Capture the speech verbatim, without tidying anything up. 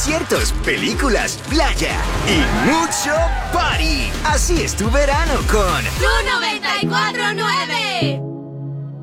conciertos, películas, playa y mucho party. Así es tu verano con Tu noventa y cuatro nueve.